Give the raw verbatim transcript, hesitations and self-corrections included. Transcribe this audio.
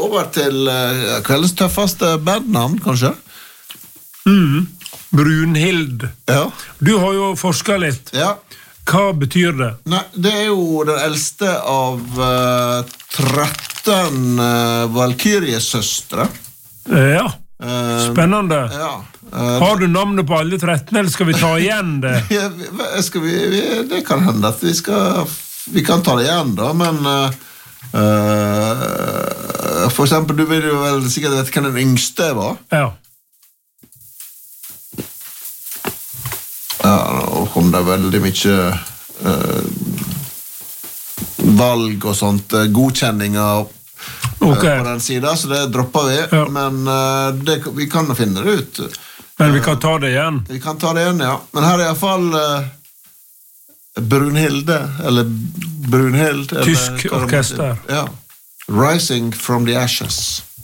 over til uh, kveldens tøffeste bandnavn, kanskje? Mm. Brunhild. Ja. Du har jo forsket litt. Ja. Hva betyr det? Nei, det er jo den eldste av uh, tretten uh, Valkyrie-søstre. Ja, spennende. Uh, ja. Uh, har du navnet på alle tretten, eller skal vi ta igjen det? ja, skal vi, vi, det kan hende at vi skal vi kan ta det igjen da, men uh, uh, for eksempel, du vil jo vel sikkert vite hvem den yngste var. Ja. Ja, nå kom det veldig mye uh, valg og sånt, uh, godkjenninger uh, okay. på den siden, så det dropper vi, ja. men uh, det, vi kan finne det ut. Men vi kan ta det igjen. Vi kan ta det igjen, ja. Men her er i hvert fall uh, Brunhilde, eller Brunhild. Tysk eller, orkester. Ja. Rising from the Ashes.